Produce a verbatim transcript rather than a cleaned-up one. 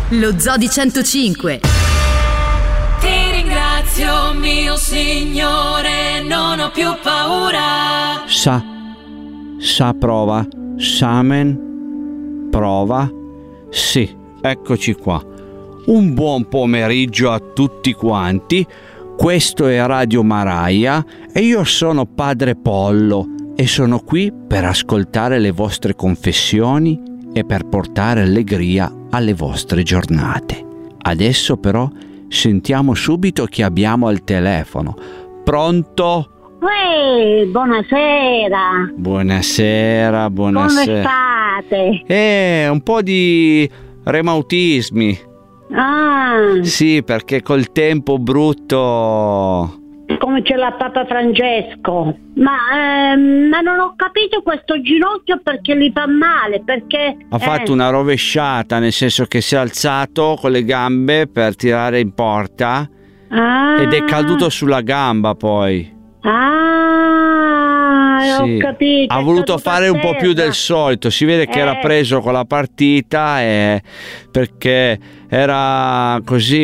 Lo Zoo di centocinque. Ti ringrazio, mio Signore, non ho più paura. Sa, sa prova, samen, prova, sì, eccoci qua. Un buon pomeriggio a tutti quanti. Questo è Radio Maraia e io sono Padre Pollo e sono qui per ascoltare le vostre confessioni e per portare allegria alle vostre giornate. Adesso però sentiamo subito chi abbiamo al telefono. Pronto? Uè, buonasera. Buonasera, buonasera. Come state? Eh, un po' di remautismi. Ah, Sì, perché col tempo brutto. come ce l'ha Papa Francesco. Ma, ehm, ma non ho capito questo ginocchio perché gli fa male, perché... Ha eh, fatto una rovesciata, nel senso che si è alzato con le gambe per tirare in porta ah, ed è caduto sulla gamba poi. Ah, Sì. ho capito. Ha è voluto caduto a fare un po' più terra. del solito, si vede che era Eh. preso con la partita e perché era così